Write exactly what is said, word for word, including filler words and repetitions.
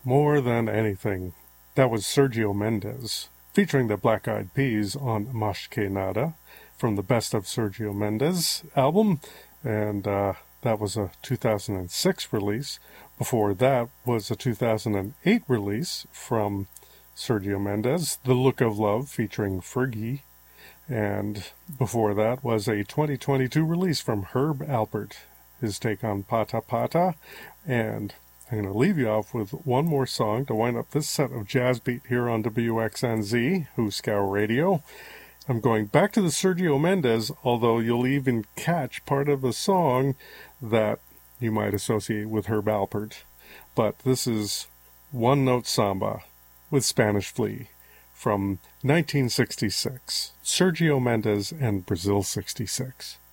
More Than Anything. That was Sergio Mendes, featuring the Black Eyed Peas on Más Que Nada, from the Best of Sergio Mendes album, and uh, that was a two thousand six release. Before that was a two thousand eight release from Sergio Mendes, The Look of Love, featuring Fergie, and before that was a twenty twenty-two release from Herb Alpert, his take on Pata Pata, and I'm going to leave you off with one more song to wind up this set of Jazz Beat here on W X N Z, Huskow Radio. I'm going back to the Sergio Mendes, although you'll even catch part of the song that you might associate with Herb Alpert. But this is One Note Samba with Spanish Flea from nineteen sixty-six, Sergio Mendes and Brazil sixty-six.